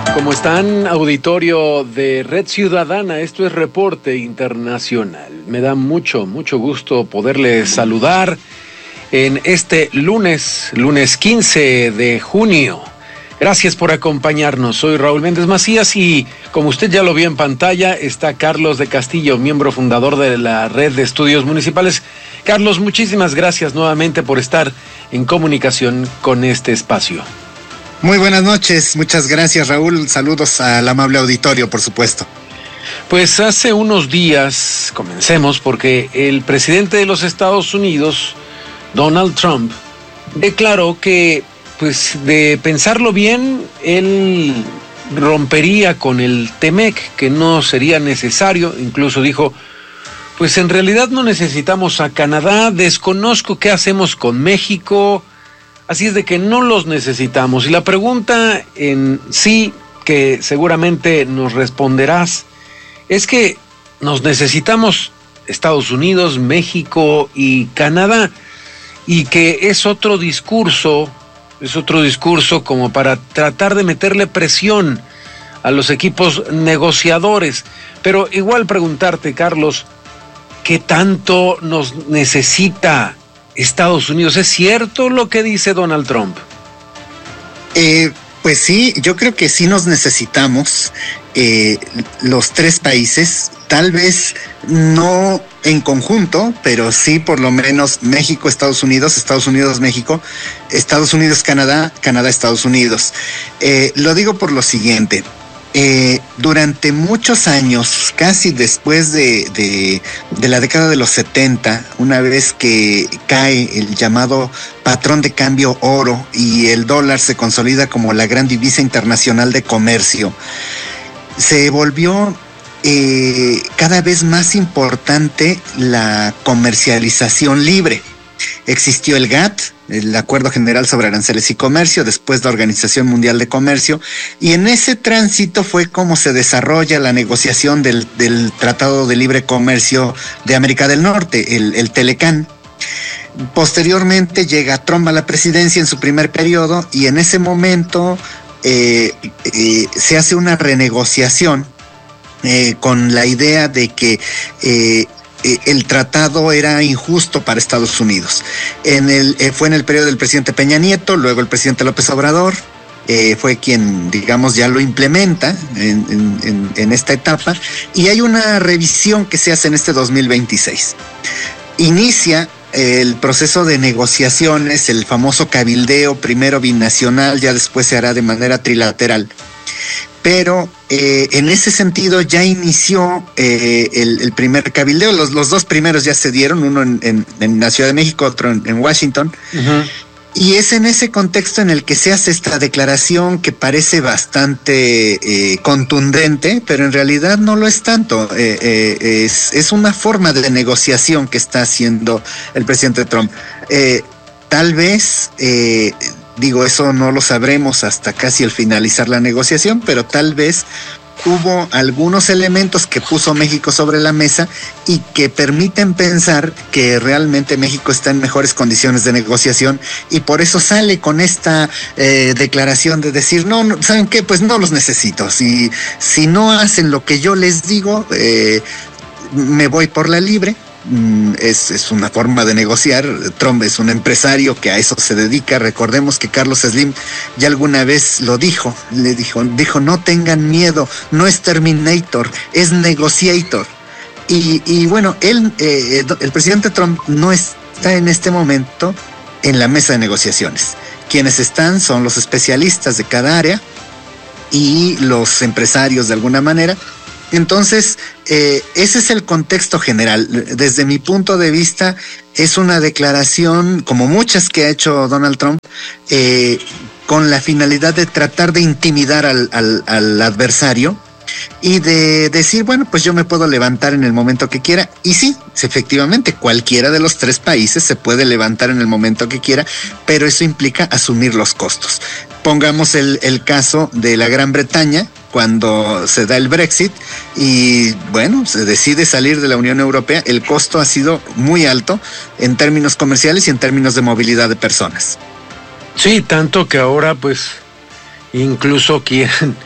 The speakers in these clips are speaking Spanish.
¿Cómo están, auditorio de Red Ciudadana? Esto es Reporte Internacional. Me da mucho gusto poderles saludar en este lunes 15 de junio. Gracias por acompañarnos. Soy Raúl Méndez Macías y, como usted ya lo vio en pantalla, está Carlos de Castillo, miembro fundador de la Red de Estudios Municipales. Carlos, muchísimas gracias nuevamente por estar en comunicación con este espacio. Muy buenas noches, muchas gracias, Raúl. Saludos al amable auditorio, por supuesto. Pues hace unos días, comencemos, porque el presidente de los Estados Unidos, Donald Trump, declaró que, pues de pensarlo bien, él rompería con el TEMEC, que no sería necesario. Incluso dijo, pues en realidad no necesitamos a Canadá, desconozco qué hacemos con México. Así es de que no los necesitamos. Y la pregunta en sí, que seguramente nos responderás, es que nos necesitamos Estados Unidos, México y Canadá, y que es otro discurso como para tratar de meterle presión a los equipos negociadores. Pero igual preguntarte, Carlos, ¿qué tanto nos necesita Estados Unidos? ¿Es cierto lo que dice Donald Trump? Pues sí, yo creo que sí nos necesitamos los tres países, tal vez no en conjunto, pero sí por lo menos México, Estados Unidos, México, Estados Unidos, Canadá, Canadá, Estados Unidos. Lo digo por lo siguiente. Durante muchos años, casi después de la década de los 70, una vez que cae el llamado patrón de cambio oro y el dólar se consolida como la gran divisa internacional de comercio, se volvió cada vez más importante la comercialización libre. Existió el GATT, el Acuerdo General sobre Aranceles y Comercio, después la Organización Mundial de Comercio, y en ese tránsito fue como se desarrolla la negociación del Tratado de Libre Comercio de América del Norte, el TELECAN. Posteriormente llega Trump a la presidencia en su primer periodo y en ese momento se hace una renegociación con la idea de que el tratado era injusto para Estados Unidos. Fue en el periodo del presidente Peña Nieto, luego el presidente López Obrador fue quien, digamos, ya lo implementa en esta etapa, y hay una revisión que se hace en este 2026. Inicia el proceso de negociaciones, el famoso cabildeo, primero binacional, ya después se hará de manera trilateral. Pero en ese sentido ya inició el primer cabildeo. Los dos primeros ya se dieron, uno en la Ciudad de México, otro en Washington. Uh-huh. Y es en ese contexto en el que se hace esta declaración que parece bastante contundente, pero en realidad no lo es tanto. Es una forma de negociación que está haciendo el presidente Trump. Tal vez... Digo, eso no lo sabremos hasta casi el finalizar la negociación, pero tal vez hubo algunos elementos que puso México sobre la mesa y que permiten pensar que realmente México está en mejores condiciones de negociación, y por eso sale con esta declaración de decir, no, ¿saben qué? Pues no los necesito. Si no hacen lo que yo les digo, me voy por la libre. Es una forma de negociar. Trump es un empresario que a eso se dedica. Recordemos que Carlos Slim ya alguna vez lo dijo, dijo no tengan miedo, no es Terminator, es Negotiator. Y bueno, el presidente Trump no está en este momento en la mesa de negociaciones. Quienes están son los especialistas de cada área y los empresarios de alguna manera. Entonces, ese es el contexto general. Desde mi punto de vista, es una declaración, como muchas que ha hecho Donald Trump, con la finalidad de tratar de intimidar al adversario y de decir, bueno, pues yo me puedo levantar en el momento que quiera. Y sí, efectivamente, cualquiera de los tres países se puede levantar en el momento que quiera, pero eso implica asumir los costos. Pongamos el caso de la Gran Bretaña, cuando se da el Brexit y, bueno, se decide salir de la Unión Europea. El costo ha sido muy alto en términos comerciales y en términos de movilidad de personas. Sí, tanto que ahora, pues, incluso quieren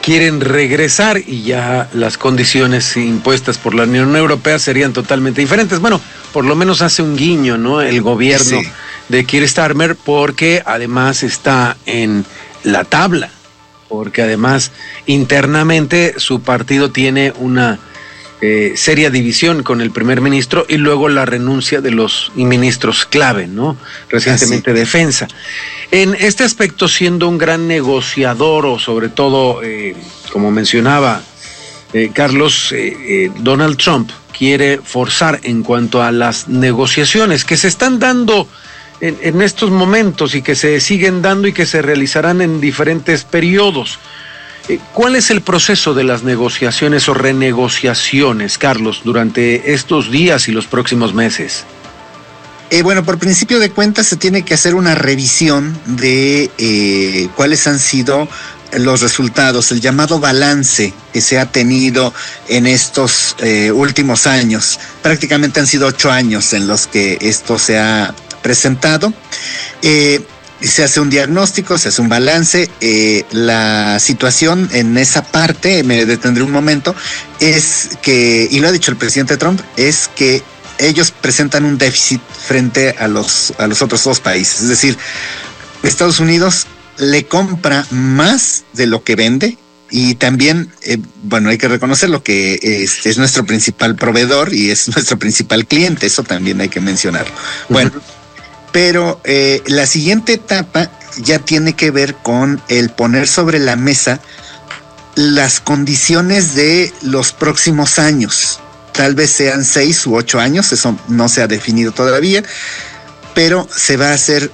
quieren regresar y ya las condiciones impuestas por la Unión Europea serían totalmente diferentes. Bueno, por lo menos hace un guiño, ¿no? El gobierno de Keir Starmer, porque además está en la tabla, porque además internamente su partido tiene una seria división con el primer ministro y luego la renuncia de los ministros clave, ¿no? Recientemente Defensa. En este aspecto, siendo un gran negociador o sobre todo, como mencionaba Carlos, Donald Trump quiere forzar en cuanto a las negociaciones que se están dando en estos momentos y que se siguen dando y que se realizarán en diferentes periodos. ¿Cuál es el proceso de las negociaciones o renegociaciones, Carlos, durante estos días y los próximos meses? Bueno, por principio de cuentas se tiene que hacer una revisión de cuáles han sido los resultados, el llamado balance que se ha tenido en estos últimos años. Prácticamente han sido 8 años en los que esto se ha presentado. Se hace un diagnóstico, se hace un balance. La situación en esa parte, me detendré un momento, es que, y lo ha dicho el presidente Trump, es que ellos presentan un déficit frente a los otros 2 países. Es decir, Estados Unidos le compra más de lo que vende y también, bueno, hay que reconocerlo que es nuestro principal proveedor y es nuestro principal cliente. Eso también hay que mencionarlo. Bueno. Pero la siguiente etapa ya tiene que ver con el poner sobre la mesa las condiciones de los próximos años. Tal vez sean 6 u 8 años, eso no se ha definido todavía, pero se va a hacer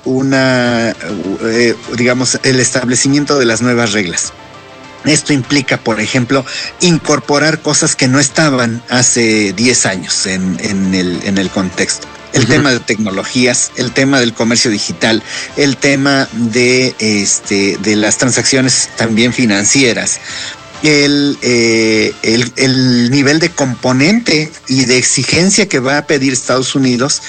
digamos, el establecimiento de las nuevas reglas. Esto implica, por ejemplo, incorporar cosas que no estaban hace 10 años en el contexto. El tema de tecnologías, el tema del comercio digital, el tema de las transacciones también financieras, el nivel de componente y de exigencia que va a pedir Estados Unidos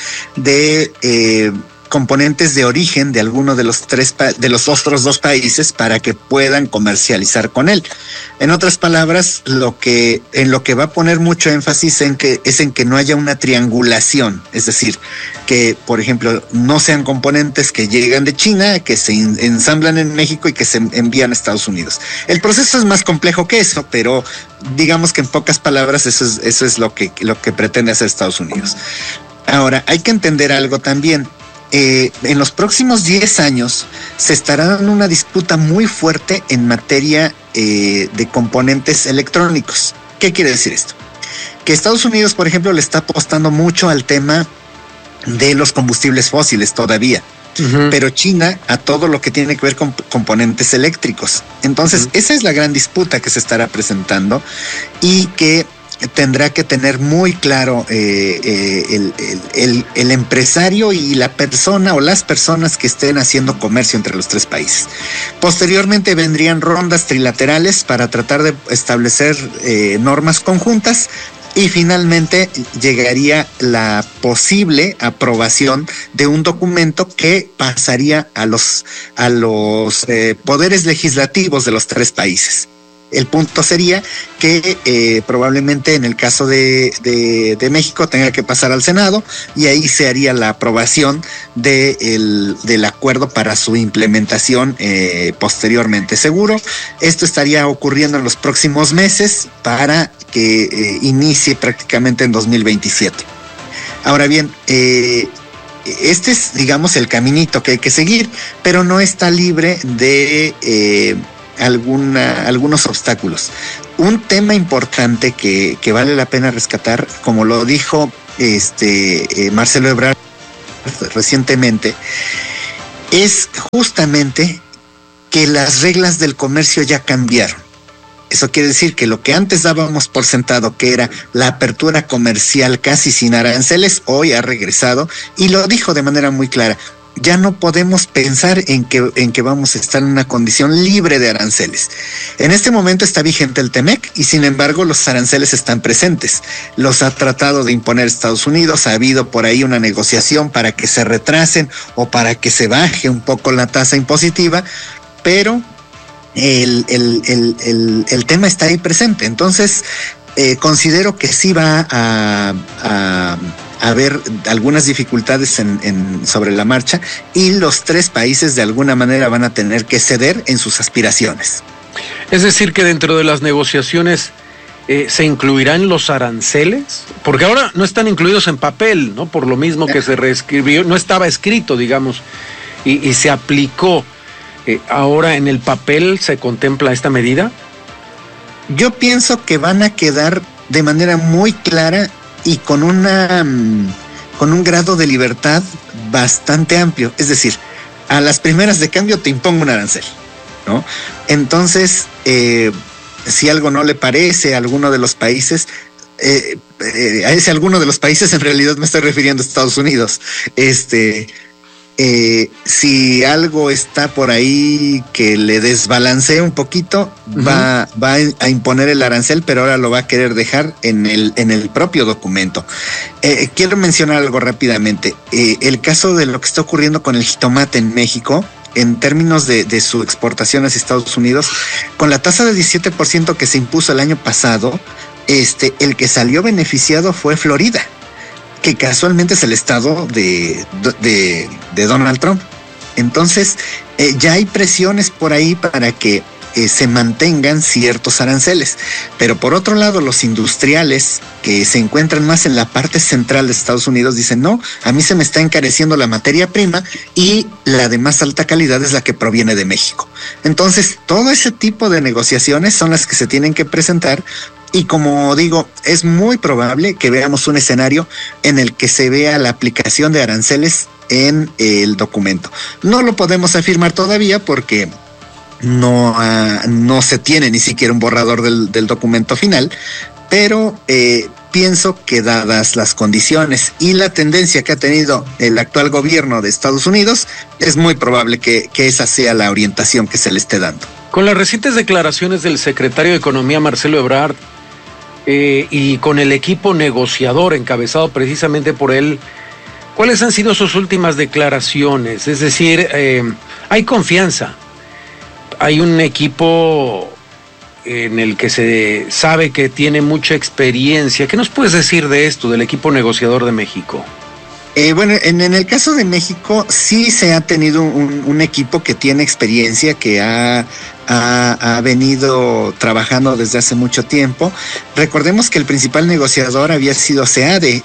de componentes de origen de alguno de los otros 2 países para que puedan comercializar con él. En otras palabras, en lo que va a poner mucho énfasis es en que no haya una triangulación, es decir, que, por ejemplo, no sean componentes que llegan de China, que se ensamblan en México y que se envían a Estados Unidos. El proceso es más complejo que eso, pero digamos que en pocas palabras eso es lo que pretende hacer Estados Unidos. Ahora, hay que entender algo también. En los próximos 10 años se estará dando una disputa muy fuerte en materia de componentes electrónicos. ¿Qué quiere decir esto? Que Estados Unidos, por ejemplo, le está apostando mucho al tema de los combustibles fósiles todavía, pero China a todo lo que tiene que ver con componentes eléctricos. Entonces, esa es la gran disputa que se estará presentando y que tendrá que tener muy claro el empresario y la persona o las personas que estén haciendo comercio entre los 3 países. Posteriormente vendrían rondas trilaterales para tratar de establecer normas conjuntas y finalmente llegaría la posible aprobación de un documento que pasaría a los poderes legislativos de los 3 países. El punto sería que probablemente en el caso de México tenga que pasar al Senado y ahí se haría la aprobación del acuerdo para su implementación posteriormente. Seguro, esto estaría ocurriendo en los próximos meses para que inicie prácticamente en 2027. Ahora bien, este es, digamos, el caminito que hay que seguir, pero no está libre de algunos obstáculos. Un tema importante que vale la pena rescatar, como lo dijo Marcelo Ebrard recientemente, es justamente que las reglas del comercio ya cambiaron. Eso quiere decir que lo que antes dábamos por sentado, que era la apertura comercial casi sin aranceles, hoy ha regresado y lo dijo de manera muy clara. Ya no podemos pensar en que vamos a estar en una condición libre de aranceles. En este momento está vigente el TEMEC y sin embargo los aranceles están presentes. Los ha tratado de imponer Estados Unidos, ha habido por ahí una negociación para que se retrasen o para que se baje un poco la tasa impositiva, pero el tema está ahí presente. Entonces, considero que sí va a haber algunas dificultades sobre la marcha, y los tres países de alguna manera van a tener que ceder en sus aspiraciones. Es decir, que dentro de las negociaciones se incluirán los aranceles, porque ahora no están incluidos en papel, ¿no? Por lo mismo que se reescribió, no estaba escrito, digamos, y se aplicó. Ahora en el papel se contempla esta medida. Yo pienso que van a quedar de manera muy clara y con un grado de libertad bastante amplio. Es decir, a las primeras de cambio te impongo un arancel, ¿no? Entonces, si algo no le parece a alguno de los países, a ese alguno de los países en realidad me estoy refiriendo a Estados Unidos, si algo está por ahí que le desbalancee un poquito, va a imponer el arancel, pero ahora lo va a querer dejar en el propio documento. Quiero mencionar algo rápidamente. El caso de lo que está ocurriendo con el jitomate en México, en términos de su exportación hacia Estados Unidos, con la tasa de 17% que se impuso el año pasado, el que salió beneficiado fue Florida, que casualmente es el estado de Donald Trump. Entonces, ya hay presiones por ahí para que se mantengan ciertos aranceles. Pero por otro lado, los industriales que se encuentran más en la parte central de Estados Unidos dicen, no, a mí se me está encareciendo la materia prima y la de más alta calidad es la que proviene de México. Entonces, todo ese tipo de negociaciones son las que se tienen que presentar. Y como digo, es muy probable que veamos un escenario en el que se vea la aplicación de aranceles en el documento. No lo podemos afirmar todavía porque no se tiene ni siquiera un borrador del documento final, pero pienso que dadas las condiciones y la tendencia que ha tenido el actual gobierno de Estados Unidos, es muy probable que esa sea la orientación que se le esté dando. Con las recientes declaraciones del secretario de Economía, Marcelo Ebrard, y con el equipo negociador encabezado precisamente por él, ¿cuáles han sido sus últimas declaraciones? Es decir, hay confianza, hay un equipo en el que se sabe que tiene mucha experiencia. ¿Qué nos puedes decir de esto, del equipo negociador de México? Bueno, en el caso de México sí se ha tenido un equipo que tiene experiencia, que ha venido trabajando desde hace mucho tiempo. Recordemos que el principal negociador había sido SEADE,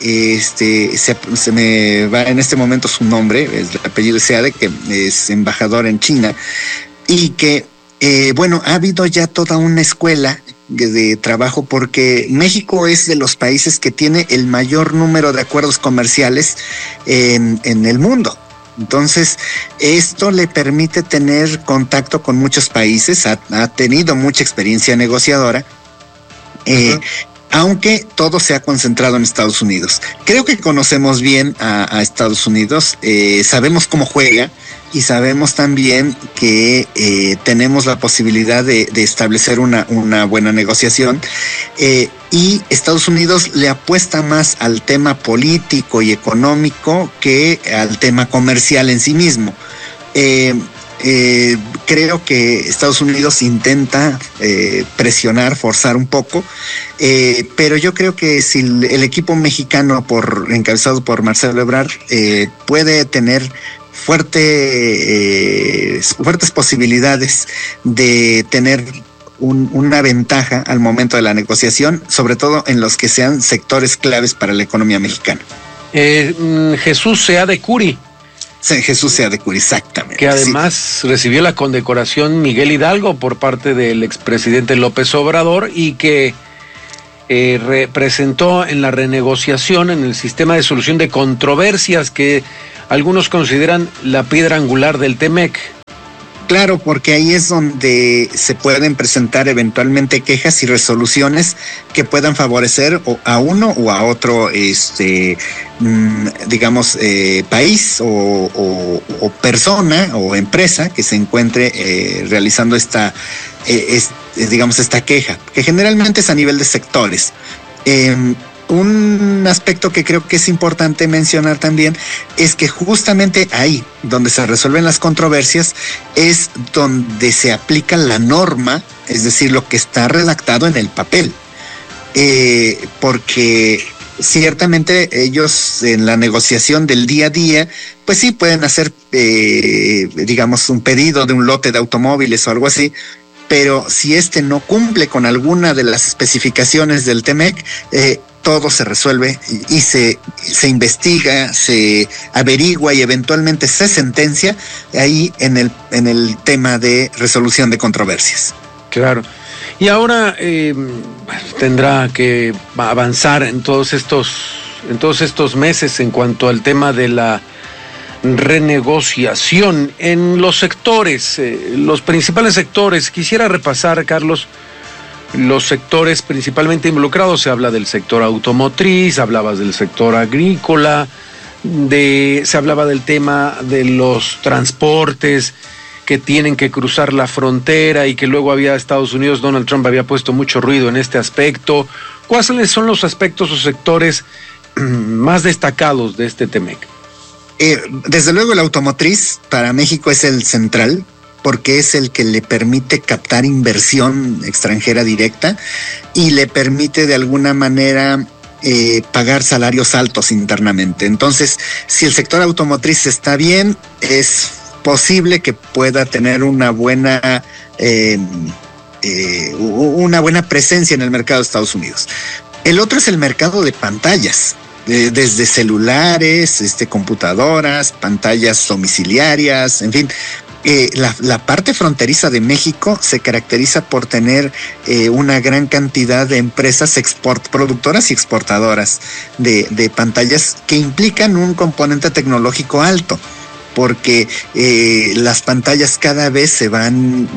se me va en este momento su nombre, el apellido SEADE, que es embajador en China, y que, ha habido ya toda una escuela de trabajo, porque México es de los países que tiene el mayor número de acuerdos comerciales en el mundo. Entonces, esto le permite tener contacto con muchos países, ha tenido mucha experiencia negociadora, aunque todo se ha concentrado en Estados Unidos. Creo que conocemos bien a Estados Unidos, sabemos cómo juega y sabemos también que tenemos la posibilidad de establecer una buena negociación, y Estados Unidos le apuesta más al tema político y económico que al tema comercial en sí mismo. Creo que Estados Unidos intenta presionar, forzar un poco, pero yo creo que si el equipo mexicano encabezado por Marcelo Ebrard puede tener fuertes posibilidades de tener una ventaja al momento de la negociación, sobre todo en los que sean sectores claves para la economía mexicana. Jesús Seade Curi. Jesús Seade Curi, exactamente. Que además recibió la condecoración Miguel Hidalgo por parte del expresidente López Obrador, y que representó en la renegociación, en el sistema de solución de controversias que algunos consideran la piedra angular del TEMEC. Claro, porque ahí es donde se pueden presentar eventualmente quejas y resoluciones que puedan favorecer a uno o a otro, país o persona o empresa que se encuentre realizando esta queja, que generalmente es a nivel de sectores. un aspecto que creo que es importante mencionar también es que justamente ahí donde se resuelven las controversias es donde se aplica la norma, es decir, lo que está redactado en el papel. Porque ciertamente ellos en la negociación del día a día, pues sí pueden hacer, digamos, un pedido de un lote de automóviles o algo así, pero si este no cumple con alguna de las especificaciones del TEMEC, todo se resuelve y se investiga, se averigua y eventualmente se sentencia ahí en el tema de resolución de controversias. Claro. Y ahora tendrá que avanzar en todos estos meses en cuanto al tema de la renegociación en los sectores, los principales sectores. Quisiera repasar, Carlos, los sectores principalmente involucrados. Se habla del sector automotriz, hablabas del sector agrícola, se hablaba del tema de los transportes que tienen que cruzar la frontera y que luego había Estados Unidos, Donald Trump había puesto mucho ruido en este aspecto. ¿Cuáles son los aspectos o sectores más destacados de este TEMEC? Desde luego el automotriz para México es el central, porque es el que le permite captar inversión extranjera directa y le permite de alguna manera pagar salarios altos internamente. Entonces, si el sector automotriz está bien, es posible que pueda tener una buena presencia en el mercado de Estados Unidos. El otro es el mercado de pantallas, desde celulares, computadoras, pantallas domiciliarias, en fin. La parte fronteriza de México se caracteriza por tener una gran cantidad de empresas productoras y exportadoras de pantallas que implican un componente tecnológico alto, porque las pantallas cada vez se van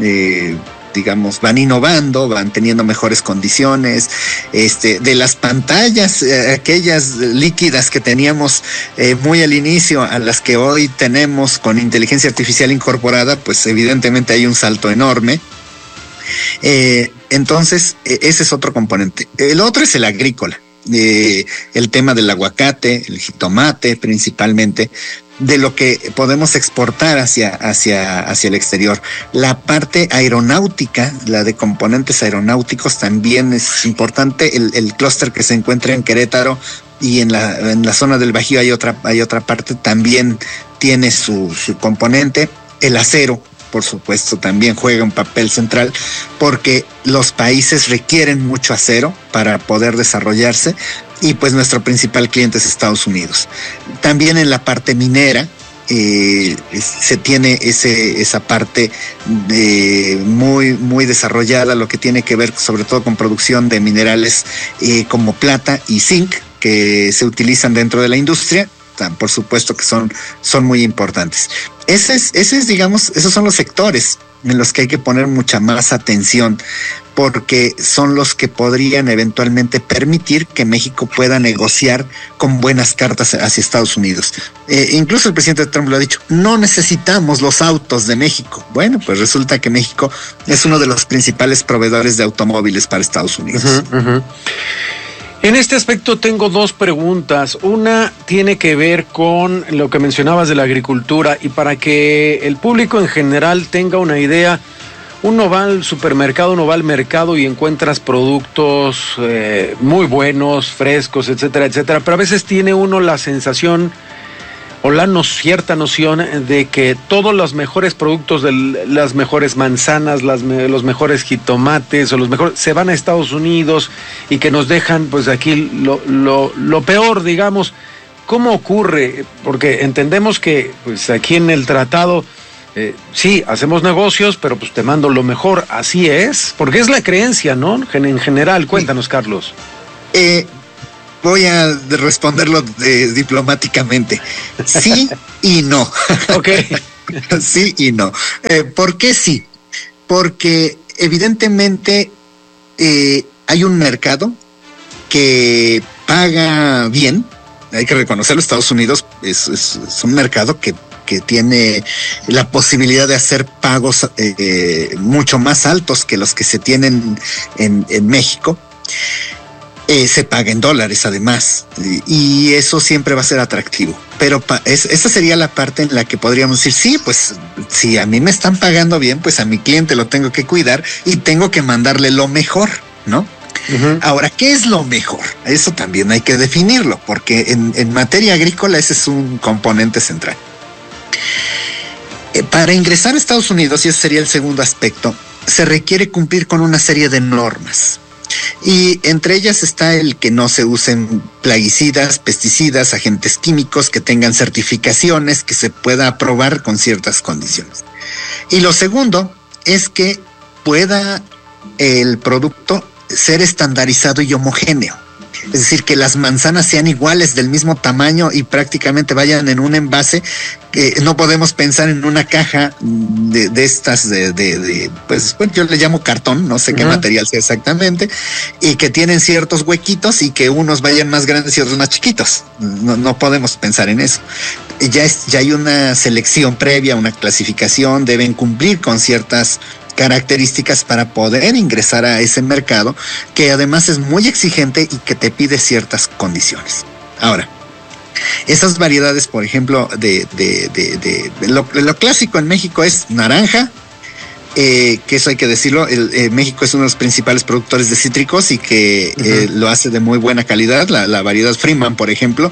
van innovando, van teniendo mejores condiciones. De las pantallas, aquellas líquidas que teníamos muy al inicio a las que hoy tenemos con inteligencia artificial incorporada, pues evidentemente hay un salto enorme. Entonces, ese es otro componente. El otro es el agrícola. El tema del aguacate, el jitomate principalmente, de lo que podemos exportar hacia el exterior. La parte aeronáutica, la de componentes aeronáuticos, también es importante. El clúster que se encuentra en Querétaro y en la zona del Bajío hay otra parte, también tiene su componente. El acero, por supuesto, también juega un papel central, porque los países requieren mucho acero para poder desarrollarse, y pues nuestro principal cliente es Estados Unidos. También en la parte minera se tiene esa parte muy, muy desarrollada, lo que tiene que ver sobre todo con producción de minerales como plata y zinc, que se utilizan dentro de la industria. Por supuesto que son muy importantes. Esos son los sectores en los que hay que poner mucha más atención, porque son los que podrían eventualmente permitir que México pueda negociar con buenas cartas hacia Estados Unidos. Incluso el presidente Trump lo ha dicho: no necesitamos los autos de México. Bueno, pues resulta que México es uno de los principales proveedores de automóviles para Estados Unidos. En este aspecto tengo dos preguntas. Una tiene que ver con lo que mencionabas de la agricultura, y para que el público en general tenga una idea, uno va al supermercado, uno va al mercado y encuentras productos muy buenos, frescos, etcétera, etcétera, pero a veces tiene uno la sensación o cierta noción de que todos los mejores productos, las mejores manzanas, los mejores jitomates o los mejores se van a Estados Unidos y que nos dejan pues aquí lo peor, digamos. ¿Cómo ocurre? Porque entendemos que pues aquí en el tratado sí, hacemos negocios, pero pues te mando lo mejor. Así es, porque es la creencia, ¿no? En general. Cuéntanos, Carlos. Voy a responderlo diplomáticamente. Sí y no. Ok. Sí y no. ¿Por qué sí? Porque evidentemente hay un mercado que paga bien. Hay que reconocerlo. Estados Unidos es un mercado que tiene la posibilidad de hacer pagos mucho más altos que los que se tienen en México. se paga en dólares además, y eso siempre va a ser atractivo. Pero esa sería la parte en la que podríamos decir, sí, pues si a mí me están pagando bien, pues a mi cliente lo tengo que cuidar y tengo que mandarle lo mejor, ¿no? Uh-huh. Ahora, ¿qué es lo mejor? Eso también hay que definirlo, porque en materia agrícola ese es un componente central. Para ingresar a Estados Unidos, y ese sería el segundo aspecto, se requiere cumplir con una serie de normas. Y entre ellas está el que no se usen plaguicidas, pesticidas, agentes químicos, que tengan certificaciones, que se pueda aprobar con ciertas condiciones. Y lo segundo es que pueda el producto ser estandarizado y homogéneo. Es decir, que las manzanas sean iguales, del mismo tamaño y prácticamente vayan en un envase. No podemos pensar en una caja de estas pues yo le llamo cartón, no sé qué material sea exactamente, y que tienen ciertos huequitos y que unos vayan más grandes y otros más chiquitos. No podemos pensar en eso. Ya hay una selección previa, una clasificación, deben cumplir con ciertas características para poder ingresar a ese mercado, que además es muy exigente y que te pide ciertas condiciones. Ahora, esas variedades, por ejemplo, lo clásico en México es naranja, que eso hay que decirlo, México es uno de los principales productores de cítricos y que lo hace de muy buena calidad, la variedad Freeman, por ejemplo,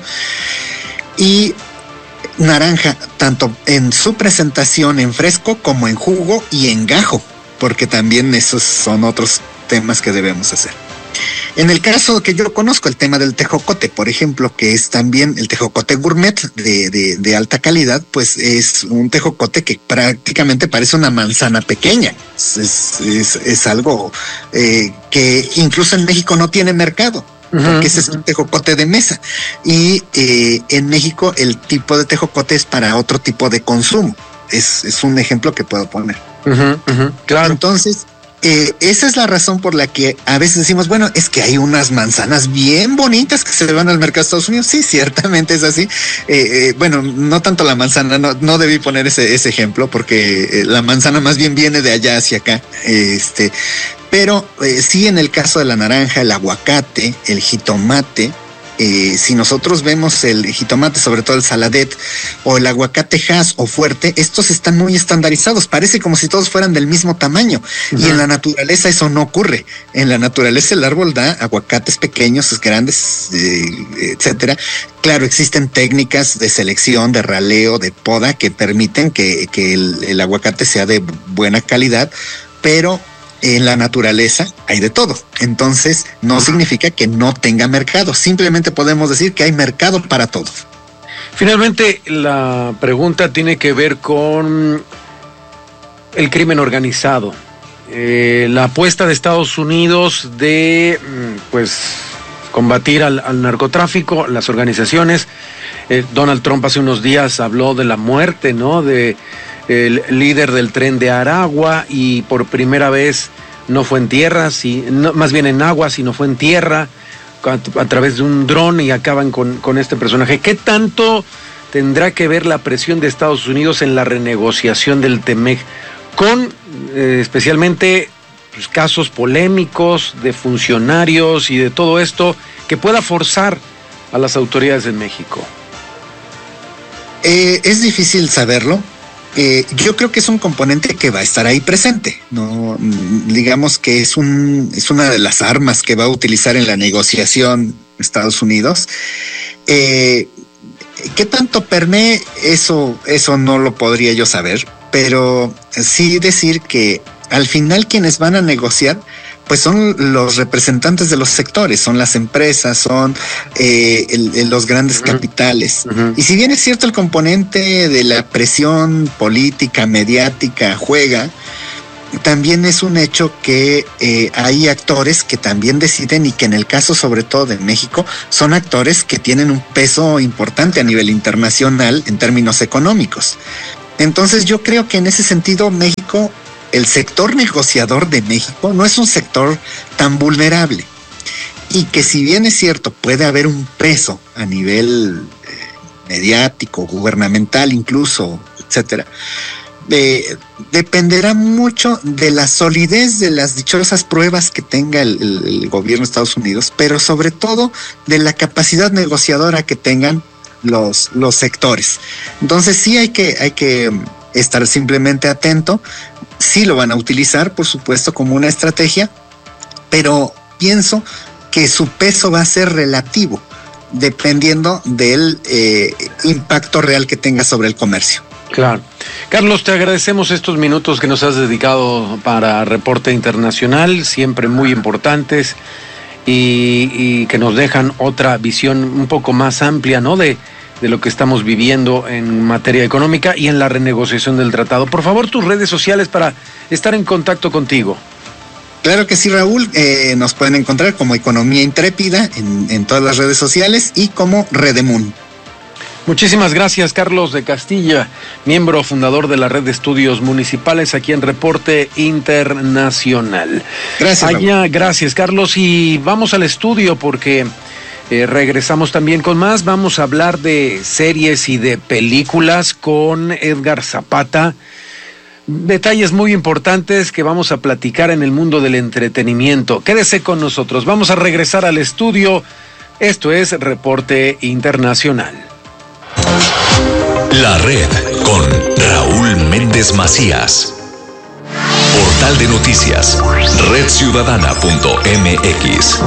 y naranja, tanto en su presentación en fresco como en jugo y en gajo, porque también esos son otros temas que debemos hacer. En el caso que yo conozco, el tema del tejocote, por ejemplo, que es también el tejocote gourmet de alta calidad, pues es un tejocote que prácticamente parece una manzana pequeña. Es algo que incluso en México no tiene mercado, porque ese es un tejocote de mesa. Y en México el tipo de tejocote es para otro tipo de consumo. Es un ejemplo que puedo poner. Claro. Entonces, esa es la razón por la que a veces decimos, bueno, es que hay unas manzanas bien bonitas que se van al mercado de Estados Unidos. Sí, ciertamente es así. Bueno, no tanto la manzana, no debí poner ese ejemplo, porque la manzana más bien viene de allá hacia acá. Pero sí, en el caso de la naranja, el aguacate, el jitomate, si nosotros vemos el jitomate, sobre todo el saladet, o el aguacate Hass o fuerte, estos están muy estandarizados, parece como si todos fueran del mismo tamaño. Y en la naturaleza eso no ocurre. En la naturaleza el árbol da aguacates pequeños, grandes, etcétera. Claro, existen técnicas de selección, de raleo, de poda, que permiten que el aguacate sea de buena calidad, pero en la naturaleza hay de todo. Entonces no significa que no tenga mercado, simplemente podemos decir que hay mercado para todo. Finalmente, la pregunta tiene que ver con el crimen organizado, la apuesta de Estados Unidos de pues combatir al narcotráfico, las organizaciones. Donald Trump hace unos días habló de la muerte, ¿no?, de el líder del Tren de Aragua, y por primera vez no fue en tierra, más bien en agua, sino fue en tierra, a través de un dron, y acaban con este personaje. ¿Qué tanto tendrá que ver la presión de Estados Unidos en la renegociación del TEMEC con especialmente pues, casos polémicos de funcionarios y de todo esto que pueda forzar a las autoridades en México? Es difícil saberlo. Yo creo que es un componente que va a estar ahí presente. No, digamos que es una de las armas que va a utilizar en la negociación Estados Unidos. ¿Qué tanto permee? Eso no lo podría yo saber, pero sí decir que al final quienes van a negociar pues son los representantes de los sectores, son las empresas, son los grandes capitales. Y si bien es cierto el componente de la presión política, mediática, juega, también es un hecho que hay actores que también deciden, y que en el caso sobre todo de México son actores que tienen un peso importante a nivel internacional en términos económicos. Entonces yo creo que en ese sentido México, el sector negociador de México no es un sector tan vulnerable, y que si bien es cierto puede haber un peso a nivel mediático, gubernamental incluso, etcétera, dependerá mucho de la solidez de las dichosas pruebas que tenga el gobierno de Estados Unidos, pero sobre todo de la capacidad negociadora que tengan los sectores. Entonces sí hay que estar simplemente atento. Sí lo van a utilizar, por supuesto, como una estrategia, pero pienso que su peso va a ser relativo, dependiendo del impacto real que tenga sobre el comercio. Claro. Carlos, te agradecemos estos minutos que nos has dedicado para Reporte Internacional, siempre muy importantes y que nos dejan otra visión un poco más amplia, ¿no?, de lo que estamos viviendo en materia económica y en la renegociación del tratado. Por favor, tus redes sociales para estar en contacto contigo. Claro que sí, Raúl. Nos pueden encontrar como Economía Intrépida en todas las redes sociales y como Redemun. Muchísimas gracias, Carlos de Castilla, miembro fundador de la Red de Estudios Municipales aquí en Reporte Internacional. Gracias, Raúl. Gracias, Carlos. Y vamos al estudio porque regresamos también con más. Vamos a hablar de series y de películas con Edgar Zapata. Detalles muy importantes que vamos a platicar en el mundo del entretenimiento. Quédese con nosotros. Vamos a regresar al estudio. Esto es Reporte Internacional. La Red con Raúl Méndez Macías. Portal de noticias, redciudadana.mx.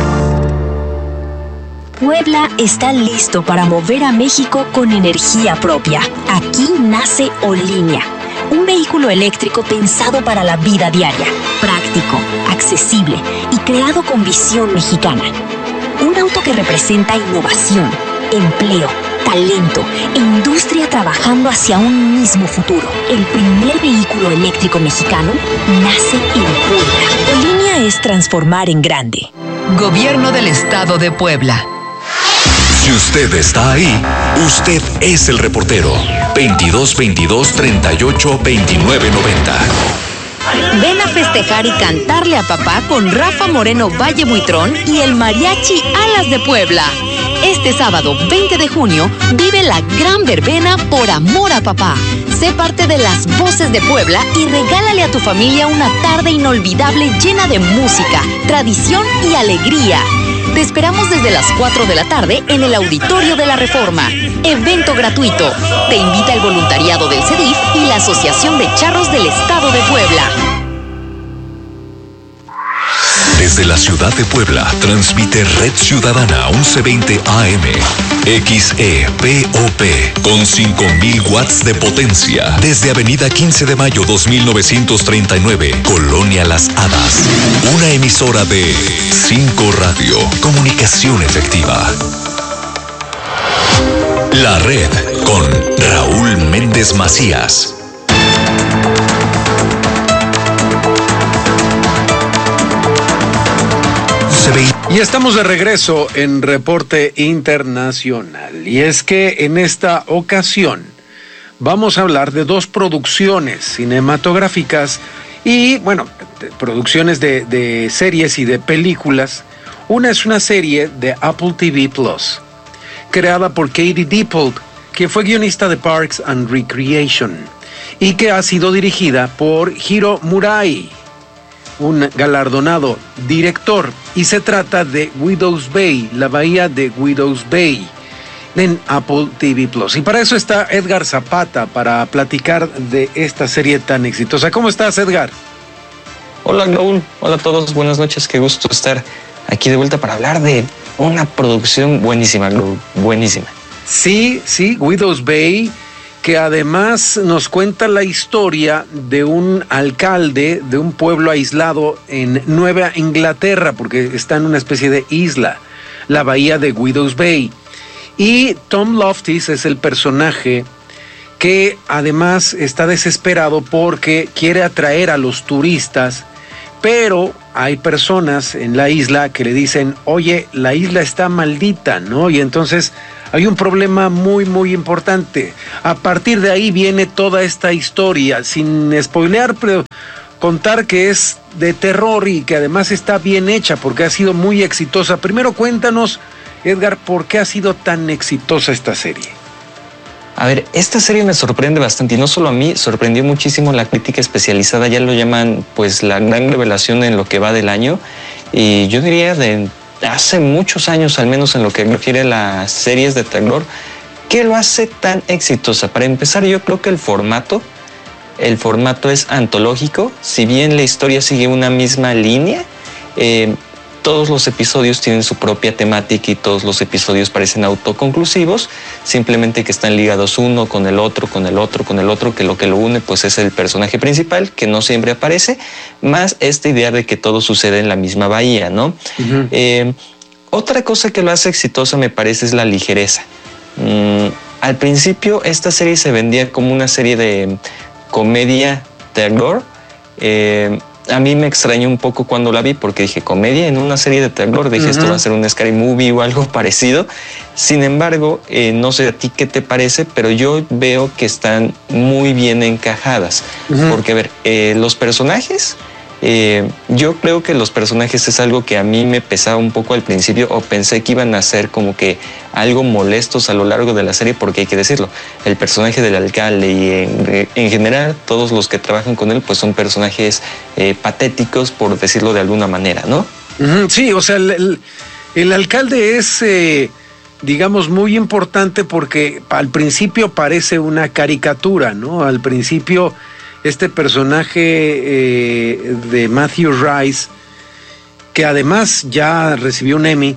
Puebla está listo para mover a México con energía propia. Aquí nace Olinia, un vehículo eléctrico pensado para la vida diaria, práctico, accesible y creado con visión mexicana. Un auto que representa innovación, empleo, talento e industria trabajando hacia un mismo futuro. El primer vehículo eléctrico mexicano nace en Puebla. Olinia es transformar en grande. Gobierno del Estado de Puebla. Si usted está ahí, usted es el reportero. 2222-382990. Ven a festejar y cantarle a papá con Rafa Moreno Valle Buitrón y el Mariachi Alas de Puebla. Este sábado 20 de junio vive la gran verbena Por Amor a Papá. Sé parte de las voces de Puebla y regálale a tu familia una tarde inolvidable llena de música, tradición y alegría. Te esperamos desde las 4 de la tarde en el Auditorio de la Reforma. Evento gratuito. Te invita el voluntariado del CEDIF y la Asociación de Charros del Estado de Puebla. Desde la ciudad de Puebla, transmite Red Ciudadana 1120 AM, XEPOP, con 5,000 watts de potencia. Desde Avenida 15 de Mayo 2939, Colonia Las Hadas. Una emisora de 5 Radio, comunicación efectiva. La Red con Raúl Méndez Macías. Y estamos de regreso en Reporte Internacional. Y es que en esta ocasión vamos a hablar de dos producciones cinematográficas y, bueno, producciones de series y de películas. Una es una serie de Apple TV Plus, creada por Katie Dippold, que fue guionista de Parks and Recreation, y que ha sido dirigida por Hiro Murai, un galardonado director, y se trata de Widow's Bay, la bahía de Widow's Bay, en Apple TV Plus. Y para eso está Edgar Zapata, para platicar de esta serie tan exitosa. ¿Cómo estás, Edgar? Hola, Raúl. Hola a todos. Buenas noches. Qué gusto estar aquí de vuelta para hablar de una producción buenísima, Raúl. Buenísima. Sí, Widow's Bay, que además nos cuenta la historia de un alcalde de un pueblo aislado en Nueva Inglaterra, porque está en una especie de isla, la bahía de Widow's Bay. Y Tom Loftis es el personaje que además está desesperado porque quiere atraer a los turistas, pero hay personas en la isla que le dicen, oye, la isla está maldita, ¿no? Y entonces hay un problema muy, muy importante. A partir de ahí viene toda esta historia, sin spoilear, pero contar que es de terror y que además está bien hecha porque ha sido muy exitosa. Primero cuéntanos, Edgar, ¿por qué ha sido tan exitosa esta serie? A ver, esta serie me sorprende bastante, y no solo a mí, sorprendió muchísimo la crítica especializada, ya lo llaman pues la gran revelación en lo que va del año, y yo diría de hace muchos años, al menos en lo que refiere a las series de terror. ¿Qué lo hace tan exitosa? Para empezar, yo creo que el formato es antológico, si bien la historia sigue una misma línea, todos los episodios tienen su propia temática y todos los episodios parecen autoconclusivos, simplemente que están ligados uno con el otro, que lo une pues es el personaje principal, que no siempre aparece, más esta idea de que todo sucede en la misma bahía, ¿no? Uh-huh. Otra cosa que lo hace exitosa, me parece, es la ligereza. Al principio esta serie se vendía como una serie de comedia terror. A mí me extrañó un poco cuando la vi porque dije, comedia en una serie de terror, dije, esto va a ser un Scary Movie o algo parecido. Sin embargo, no sé a ti qué te parece, pero yo veo que están muy bien encajadas. Porque, a ver, los personajes, yo creo que los personajes es algo que a mí me pesaba un poco al principio, o pensé que iban a ser como que algo molestos a lo largo de la serie, porque hay que decirlo, el personaje del alcalde y en general todos los que trabajan con él pues son personajes patéticos, por decirlo de alguna manera, ¿no? Sí, o sea, el alcalde es, digamos, muy importante porque al principio parece una caricatura, ¿no? Al principio este personaje de Matthew Rice, que además ya recibió un Emmy,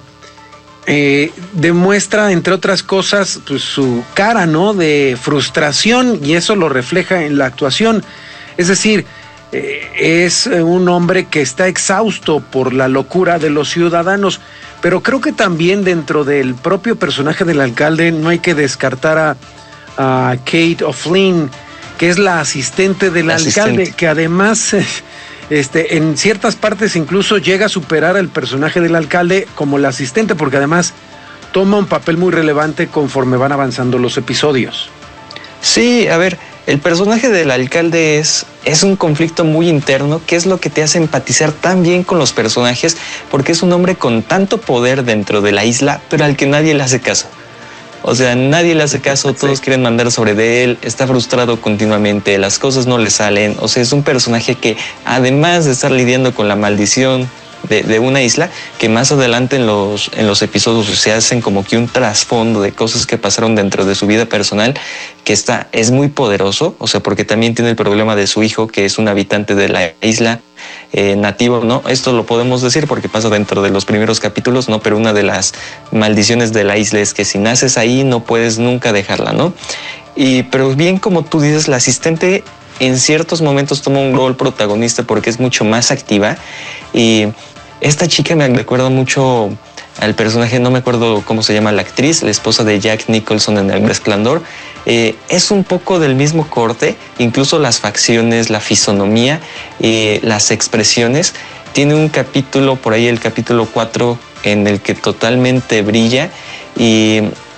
demuestra, entre otras cosas, pues, su cara, ¿no?, de frustración, y eso lo refleja en la actuación. Es decir, es un hombre que está exhausto por la locura de los ciudadanos, pero creo que también dentro del propio personaje del alcalde no hay que descartar a Kate O'Flynn, que es la asistente del alcalde, que además en ciertas partes incluso llega a superar al personaje del alcalde como la asistente, porque además toma un papel muy relevante conforme van avanzando los episodios. Sí, a ver, el personaje del alcalde es un conflicto muy interno, que es lo que te hace empatizar tan bien con los personajes, porque es un hombre con tanto poder dentro de la isla, pero al que nadie le hace caso. O sea, nadie le hace caso, todos quieren mandar sobre de él, está frustrado continuamente, las cosas no le salen. O sea, es un personaje que, además de estar lidiando con la maldición de una isla, que más adelante en los episodios se hacen como que un trasfondo de cosas que pasaron dentro de su vida personal, que es muy poderoso, o sea, porque también tiene el problema de su hijo, que es un habitante de la isla, nativo, ¿no? Esto lo podemos decir porque pasa dentro de los primeros capítulos, ¿no? Pero una de las maldiciones de la isla es que si naces ahí no puedes nunca dejarla, ¿no? Pero bien, como tú dices, la asistente en ciertos momentos toma un rol protagonista porque es mucho más activa, y esta chica me recuerda mucho al personaje, no me acuerdo cómo se llama la actriz, la esposa de Jack Nicholson en El Resplandor. Es un poco del mismo corte, incluso las facciones, la fisonomía, las expresiones. Tiene un capítulo, por ahí el capítulo 4, en el que totalmente brilla, y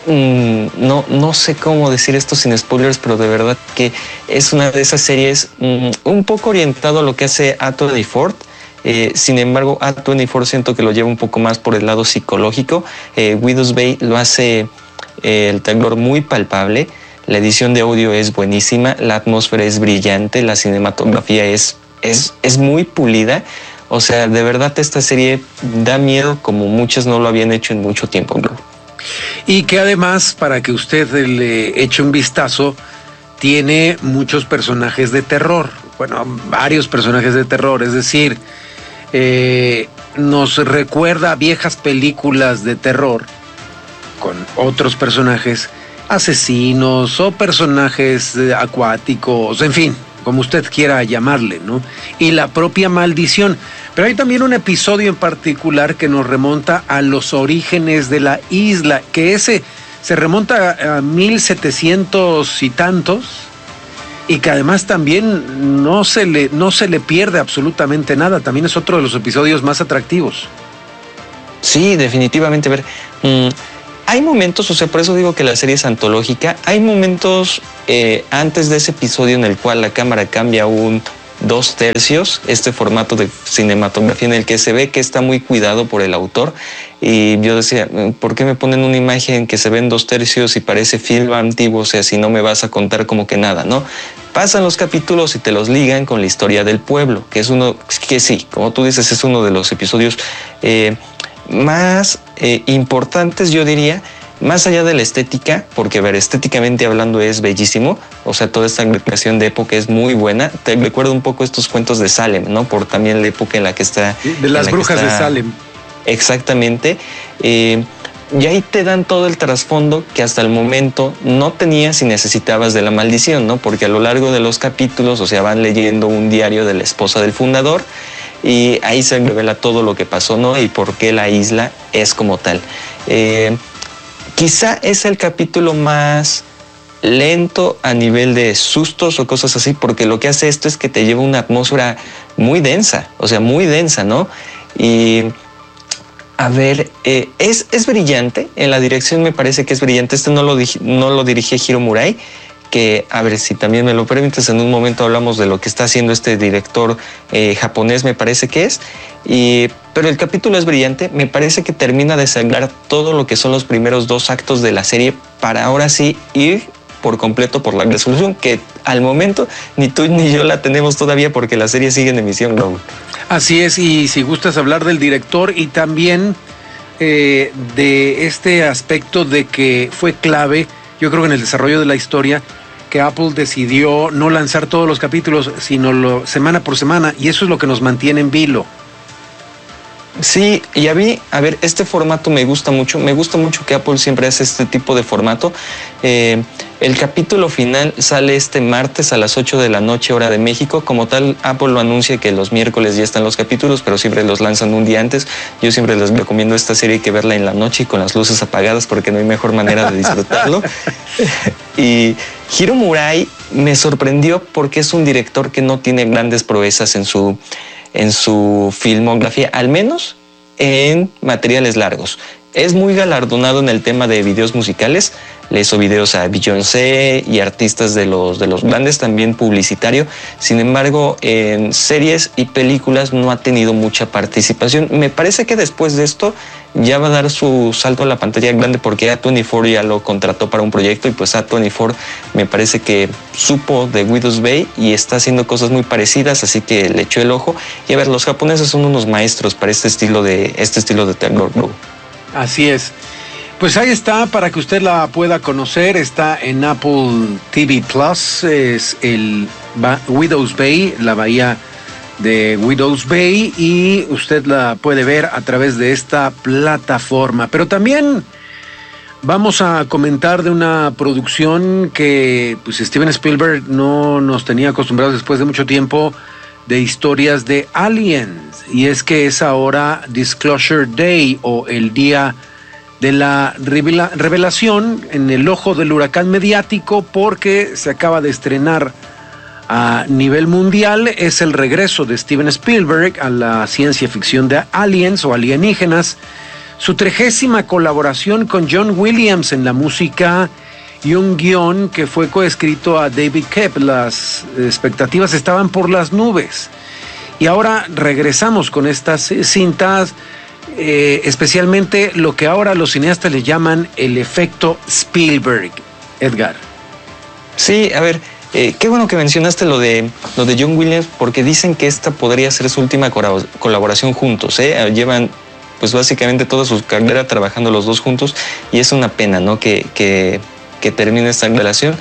no sé cómo decir esto sin spoilers, pero de verdad que es una de esas series un poco orientado a lo que hace A24. Sin embargo, A24 siento que lo lleva un poco más por el lado psicológico. Widow's Bay lo hace el terror muy palpable. La edición de audio es buenísima, la atmósfera es brillante, la cinematografía es muy pulida. O sea, de verdad esta serie da miedo como muchas no lo habían hecho en mucho tiempo, bro. Y que además, para que usted le eche un vistazo, tiene muchos personajes de terror. Bueno, varios personajes de terror, es decir, nos recuerda a viejas películas de terror con otros personajes asesinos o personajes acuáticos, en fin, como usted quiera llamarle, ¿no? Y la propia maldición. Pero hay también un episodio en particular que nos remonta a los orígenes de la isla, que ese se remonta a 1700 y tantos, y que además también no se le pierde absolutamente nada. También es otro de los episodios más atractivos. Sí, definitivamente. A ver, hay momentos, o sea, por eso digo que la serie es antológica. Hay momentos antes de ese episodio en el cual la cámara cambia un 2/3, este formato de cinematografía en el que se ve que está muy cuidado por el autor. y yo decía, ¿por qué me ponen una imagen que se ve en 2/3 y parece film antiguo? O sea, si no me vas a contar como que nada, ¿no? Pasan los capítulos y te los ligan con la historia del pueblo, que es uno, que sí, como tú dices, es uno de los episodios más importantes, yo diría, más allá de la estética, porque a ver, estéticamente hablando es bellísimo, o sea, toda esta recreación de época es muy buena. Te recuerdo un poco estos cuentos de Salem, ¿no? Por también la época en la que está... De las brujas de Salem. Exactamente. Y ahí te dan todo el trasfondo que hasta el momento no tenías y necesitabas de la maldición, ¿no? Porque a lo largo de los capítulos, o sea, van leyendo un diario de la esposa del fundador y ahí se revela todo lo que pasó, ¿no? Y por qué la isla es como tal. Quizá es el capítulo más lento a nivel de sustos o cosas así, porque lo que hace esto es que te lleva una atmósfera muy densa, o sea, muy densa, ¿no? Y... a ver, es brillante, en la dirección me parece que es brillante. Este no lo dirige Hiro Murai, que, a ver, si también me lo permites, en un momento hablamos de lo que está haciendo este director japonés, me parece que es. Pero el capítulo es brillante, me parece que termina de sangrar todo lo que son los primeros 2 actos de la serie para ahora sí ir por completo por la resolución, que al momento ni tú ni yo la tenemos todavía porque la serie sigue en emisión, Raúl. Así es, y si gustas hablar del director y también de este aspecto de que fue clave, yo creo que en el desarrollo de la historia, que Apple decidió no lanzar todos los capítulos, sino semana por semana, y eso es lo que nos mantiene en vilo. Sí, y a mí, a ver, este formato me gusta mucho que Apple siempre hace este tipo de formato. El capítulo final sale este martes a las 8 de la noche, hora de México. Como tal, Apple lo anuncia que los miércoles ya están los capítulos, pero siempre los lanzan un día antes. Yo siempre les recomiendo esta serie que verla en la noche y con las luces apagadas porque no hay mejor manera de disfrutarlo. Y Hiro Murai me sorprendió porque es un director que no tiene grandes proezas en su filmografía, al menos en materiales largos. Es muy galardonado en el tema de videos musicales. Le hizo videos a Beyoncé y artistas de los grandes, también publicitario. Sin embargo, en series y películas no ha tenido mucha participación. Me parece que después de esto ya va a dar su salto a la pantalla grande porque A24 ya lo contrató para un proyecto y pues A24 me parece que supo de Widow's Bay y está haciendo cosas muy parecidas, así que le echó el ojo. Y a ver, los japoneses son unos maestros para este estilo de terror, ¿no? Así es. Pues ahí está, para que usted la pueda conocer, está en Apple TV Plus, es el Widow's Bay, la bahía de Widow's Bay, y usted la puede ver a través de esta plataforma. Pero también vamos a comentar de una producción que pues Steven Spielberg no nos tenía acostumbrados después de mucho tiempo, de historias de aliens, y es que es ahora Disclosure Day, o el día de la revelación, en el ojo del huracán mediático, porque se acaba de estrenar a nivel mundial. Es el regreso de Steven Spielberg a la ciencia ficción de aliens o alienígenas, su 30ª colaboración con John Williams en la música y un guión que fue coescrito a David Koepp. Las expectativas estaban por las nubes. Y ahora regresamos con estas cintas, especialmente lo que ahora los cineastas le llaman el efecto Spielberg. Edgar. Sí, a ver, qué bueno que mencionaste lo de John Williams, porque dicen que esta podría ser su última colaboración juntos. Llevan pues básicamente toda su carrera trabajando los dos juntos y es una pena, ¿no? que termine esta relación.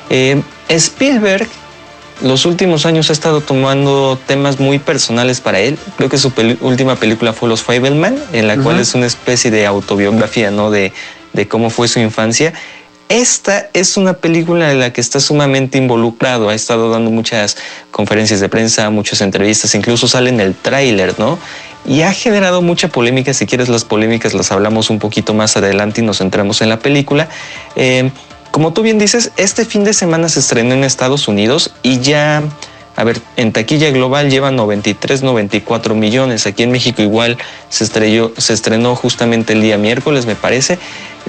Spielberg los últimos años ha estado tomando temas muy personales para él. Creo que su última película fue Los Fabelman, en la cual es una especie de autobiografía, ¿no? de cómo fue su infancia. Esta es una película en la que está sumamente involucrado. Ha estado dando muchas conferencias de prensa, muchas entrevistas, incluso sale en el tráiler, ¿no? Y ha generado mucha polémica. Si quieres, las polémicas las hablamos un poquito más adelante y nos centramos en la película. Como tú bien dices, este fin de semana se estrenó en Estados Unidos y ya, a ver, en taquilla global lleva 94 millones. Aquí en México igual se estrenó justamente el día miércoles, me parece.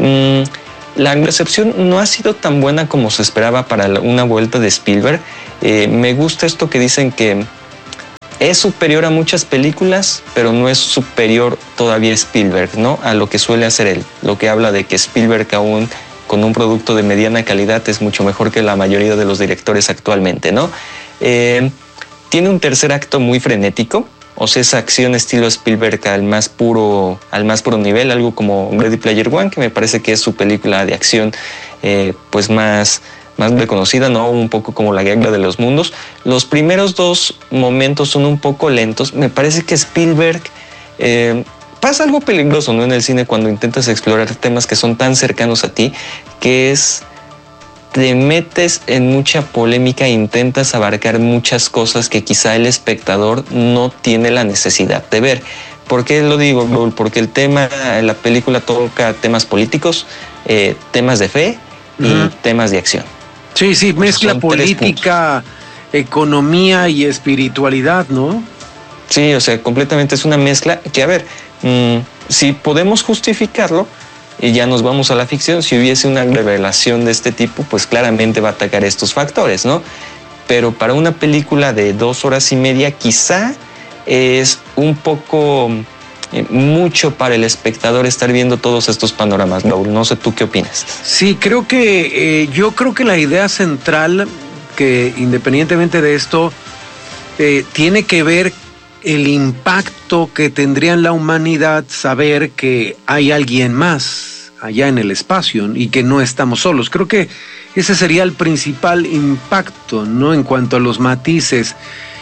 La recepción no ha sido tan buena como se esperaba para una vuelta de Spielberg. Me gusta esto que dicen que es superior a muchas películas, pero no es superior todavía a Spielberg, ¿no? A lo que suele hacer él. Lo que habla de que Spielberg aún con un producto de mediana calidad es mucho mejor que la mayoría de los directores actualmente, ¿no? Tiene un tercer acto muy frenético, o sea, esa acción estilo Spielberg al más puro nivel, algo como Ready Player One, que me parece que es su película de acción pues más reconocida, ¿no? Un poco como La Guerra de los Mundos. Los primeros 2 momentos son un poco lentos. Me parece que Spielberg pasa algo peligroso, ¿no? En el cine cuando intentas explorar temas que son tan cercanos a ti, que es te metes en mucha polémica e intentas abarcar muchas cosas que quizá el espectador no tiene la necesidad de ver. ¿Por qué lo digo, Raúl? Porque la película toca temas políticos, temas de fe y temas de acción. Sí, mezcla política, economía y espiritualidad, ¿no? Sí, o sea, completamente es una mezcla que, a ver, si podemos justificarlo, y ya nos vamos a la ficción, si hubiese una revelación de este tipo, pues claramente va a atacar estos factores, ¿no? Pero para una película de 2 horas y media, quizá es un poco mucho para el espectador estar viendo todos estos panoramas, Raúl. No sé tú qué opinas. Sí, yo creo que la idea central, que independientemente de esto, tiene que ver el impacto que tendría en la humanidad saber que hay alguien más allá en el espacio y que no estamos solos. Creo que ese sería el principal impacto, ¿no? En cuanto a los matices.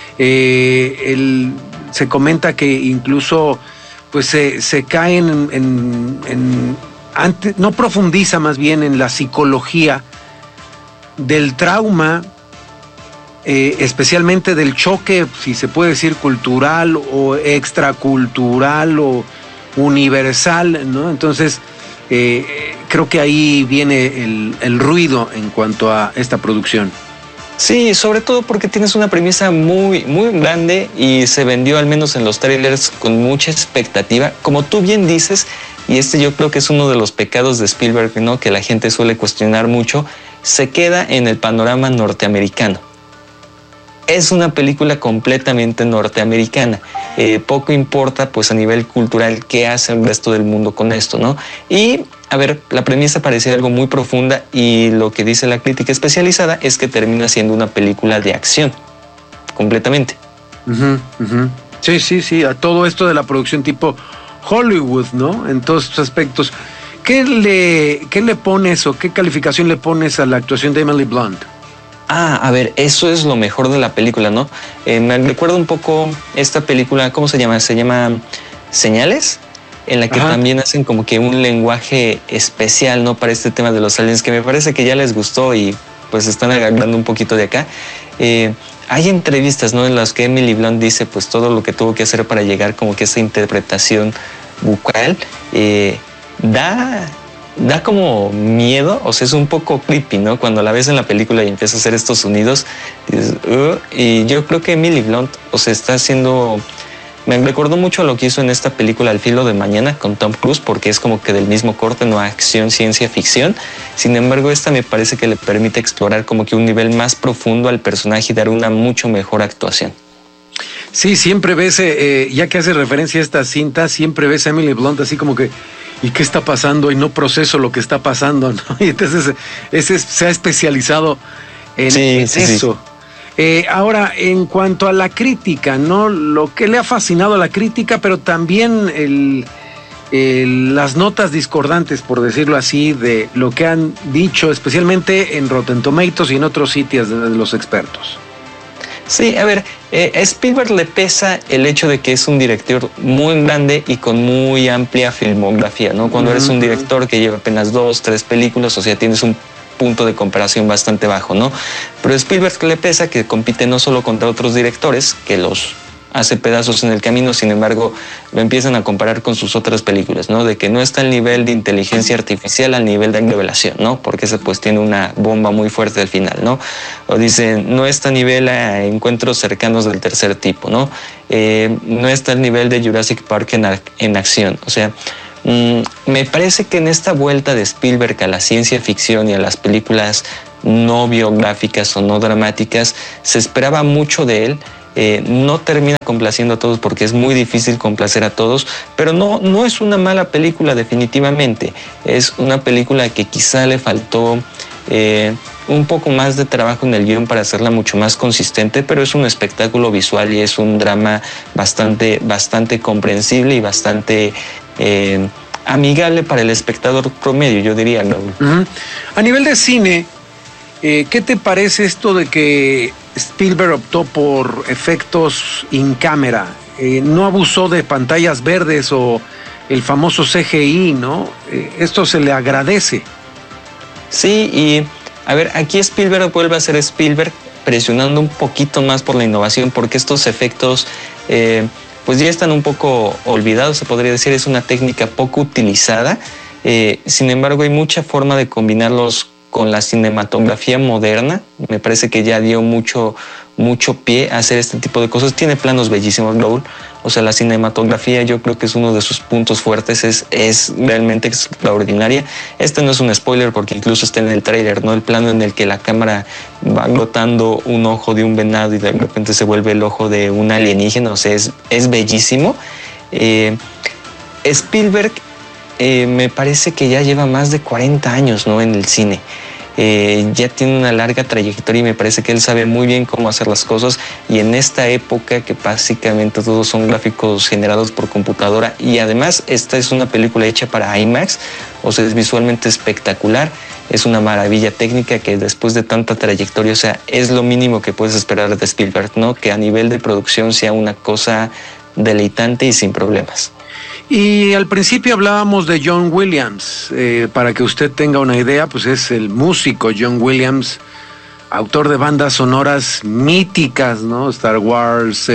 Se comenta que incluso pues se cae no profundiza más bien en la psicología del trauma, especialmente del choque, si se puede decir, cultural o extracultural o universal, ¿no? Entonces, creo que ahí viene el ruido en cuanto a esta producción. Sí, sobre todo porque tienes una premisa muy, muy grande y se vendió, al menos en los trailers, con mucha expectativa. Como tú bien dices, y yo creo que es uno de los pecados de Spielberg, ¿no? Que la gente suele cuestionar mucho, se queda en el panorama norteamericano. Es una película completamente norteamericana. Poco importa, pues, a nivel cultural qué hace el resto del mundo con esto, ¿no? Y, a ver, la premisa parecía algo muy profunda y lo que dice la crítica especializada es que termina siendo una película de acción, completamente. Sí, a todo esto de la producción tipo Hollywood, ¿no? En todos estos aspectos. ¿Qué le pones o qué calificación le pones a la actuación de Emily Blunt? A ver, eso es lo mejor de la película, ¿no? Me recuerda un poco esta película, ¿cómo se llama? Se llama Señales, en la que también hacen como que un lenguaje especial, ¿no? Para este tema de los aliens, que me parece que ya les gustó y pues están agarrando un poquito de acá. Hay entrevistas, ¿no? En las que Emily Blunt dice pues todo lo que tuvo que hacer para llegar como que esa interpretación bucal. Da como miedo, o sea, es un poco creepy, ¿no? Cuando la ves en la película y empieza a hacer estos sonidos, dices, y yo creo que Emily Blunt, o sea, está haciendo... Me recordó mucho a lo que hizo en esta película Al filo de mañana con Tom Cruise, porque es como que del mismo corte, no acción, ciencia ficción. Sin embargo, esta me parece que le permite explorar como que un nivel más profundo al personaje y dar una mucho mejor actuación. Sí, siempre ves, ya que hace referencia a esta cinta, siempre ves a Emily Blunt así como que, ¿y qué está pasando? Y no proceso lo que está pasando, ¿no? Y entonces se ha especializado en eso. Ahora, en cuanto a la crítica, ¿no? Lo que le ha fascinado a la crítica, pero también las notas discordantes, por decirlo así, de lo que han dicho, especialmente en Rotten Tomatoes y en otros sitios de los expertos. Sí, a ver, a Spielberg le pesa el hecho de que es un director muy grande y con muy amplia filmografía, ¿no? Cuando eres un director que lleva apenas 2, 3 películas, o sea, tienes un punto de comparación bastante bajo, ¿no? Pero a Spielberg le pesa que compite no solo contra otros directores, que los hace pedazos en el camino, sin embargo, lo empiezan a comparar con sus otras películas, ¿no? De que no está al nivel de inteligencia artificial, al nivel de revelación, ¿no? Porque ese pues tiene una bomba muy fuerte al final, ¿no? O dicen, no está a nivel a encuentros cercanos del tercer tipo, ¿no? No está al nivel de Jurassic Park en acción, o sea, me parece que en esta vuelta de Spielberg a la ciencia ficción y a las películas no biográficas o no dramáticas, se esperaba mucho de él. No termina complaciendo a todos porque es muy difícil complacer a todos, pero no es una mala película definitivamente. Es una película que quizá le faltó un poco más de trabajo en el guión para hacerla mucho más consistente, pero es un espectáculo visual y es un drama bastante comprensible y bastante amigable para el espectador promedio, yo diría, ¿no? A nivel de cine, ¿qué te parece esto de que Spielberg optó por efectos in cámara? No abusó de pantallas verdes o el famoso CGI, ¿no? Esto se le agradece. Sí, y a ver, aquí Spielberg vuelve a ser Spielberg, presionando un poquito más por la innovación, porque estos efectos pues ya están un poco olvidados, se podría decir. Es una técnica poco utilizada. Sin embargo, hay mucha forma de combinarlos con la cinematografía moderna. Me parece que ya dio mucho pie a hacer este tipo de cosas. Tiene planos bellísimos, Raúl. O sea, la cinematografía yo creo que es uno de sus puntos fuertes, es realmente extraordinaria. Este no es un spoiler porque incluso está en el tráiler, ¿no? El plano en el que la cámara va glotando un ojo de un venado y de repente se vuelve el ojo de un alienígena. O sea, es bellísimo. Spielberg me parece que ya lleva más de 40 años, ¿no?, en el cine. Ya tiene una larga trayectoria y me parece que él sabe muy bien cómo hacer las cosas, y en esta época que básicamente todos son gráficos generados por computadora, y además esta es una película hecha para IMAX, o sea, es visualmente espectacular, es una maravilla técnica que después de tanta trayectoria, o sea, es lo mínimo que puedes esperar de Spielberg, ¿no? Que a nivel de producción sea una cosa deleitante y sin problemas. Y al principio hablábamos de John Williams. Para que usted tenga una idea, pues es el músico John Williams, autor de bandas sonoras míticas, ¿no? Star Wars,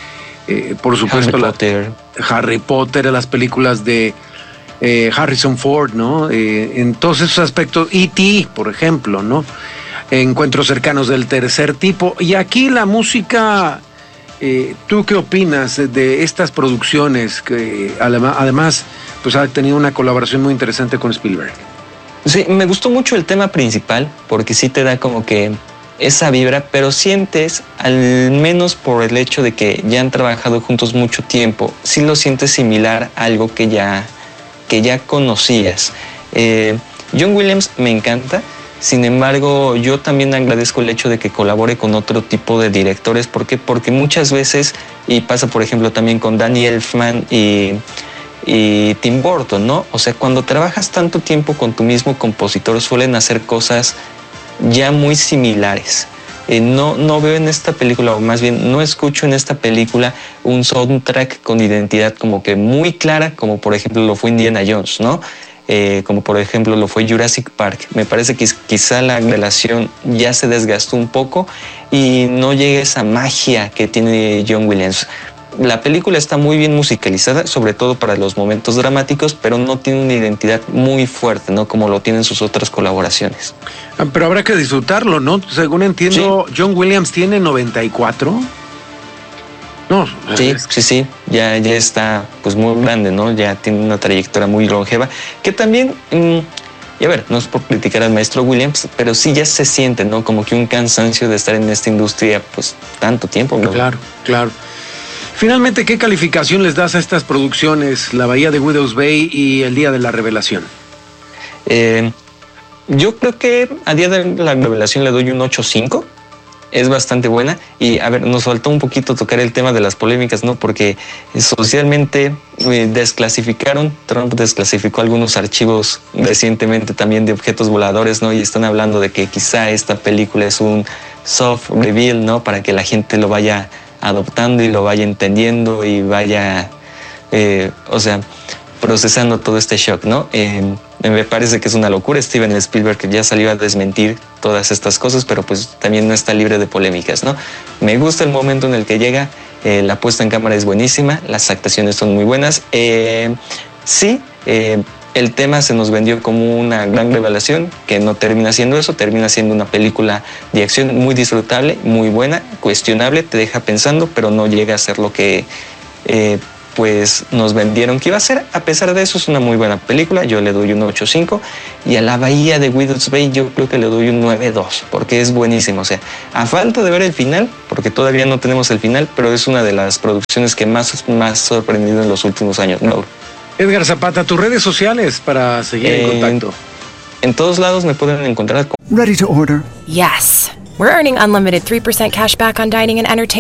por supuesto Harry Potter, las películas de Harrison Ford, ¿no? En todos esos aspectos, E.T., por ejemplo, ¿no? Encuentros cercanos del tercer tipo. Y aquí la música... ¿Tú qué opinas de estas producciones que además pues ha tenido una colaboración muy interesante con Spielberg? Sí, me gustó mucho el tema principal porque sí te da como que esa vibra, pero sientes, al menos por el hecho de que ya han trabajado juntos mucho tiempo, sí lo sientes similar a algo que ya conocías. John Williams me encanta. Sin embargo, yo también agradezco el hecho de que colabore con otro tipo de directores. ¿Por qué? Porque muchas veces, y pasa por ejemplo también con Danny Elfman y Tim Burton, ¿no? O sea, cuando trabajas tanto tiempo con tu mismo compositor, suelen hacer cosas ya muy similares. No veo en esta película, o más bien no escucho en esta película un soundtrack con identidad como que muy clara, como por ejemplo lo fue Indiana Jones, ¿no? Como por ejemplo lo fue Jurassic Park. Me parece que quizá la relación ya se desgastó un poco y no llega esa magia que tiene John Williams. La película está muy bien musicalizada, sobre todo para los momentos dramáticos, pero no tiene una identidad muy fuerte, ¿no? Como lo tienen sus otras colaboraciones. Pero habrá que disfrutarlo, ¿no? Según entiendo, sí. John Williams tiene 94. No, sí, ya está pues muy grande, ¿no? Ya tiene una trayectoria muy longeva, que también, y a ver, no es por criticar al maestro Williams, pero sí ya se siente, ¿no? Como que un cansancio de estar en esta industria pues tanto tiempo, ¿no? Claro. Finalmente, ¿qué calificación les das a estas producciones, La Bahía de Widows Bay y El Día de la Revelación? Yo creo que a Día de la Revelación le doy un 8.5. Es bastante buena. Y a ver, nos faltó un poquito tocar el tema de las polémicas, ¿no? Porque socialmente Trump desclasificó algunos archivos recientemente también de objetos voladores, ¿no? Y están hablando de que quizá esta película es un soft reveal, ¿no? Para que la gente lo vaya adoptando y lo vaya entendiendo y vaya, procesando todo este shock, ¿no? Me parece que es una locura. Steven Spielberg que ya salió a desmentir todas estas cosas, pero pues también no está libre de polémicas, ¿no? Me gusta el momento en el que llega, la puesta en cámara es buenísima, las actuaciones son muy buenas. El tema se nos vendió como una gran revelación, que no termina siendo eso, termina siendo una película de acción muy disfrutable, muy buena, cuestionable, te deja pensando, pero no llega a ser lo que pues nos vendieron que iba a ser. A pesar de eso, es una muy buena película. Yo le doy un 8.5. Y a La Bahía de Widow's Bay yo creo que le doy un 9.2, porque es buenísimo. O sea, a falta de ver el final, porque todavía no tenemos el final, pero es una de las producciones que más sorprendido en los últimos años, Mauro. Edgar Zapata, tus redes sociales para seguir en contacto. En todos lados me pueden encontrar. Ready to order? Yes. We're earning unlimited 3% cash back on dining and entertainment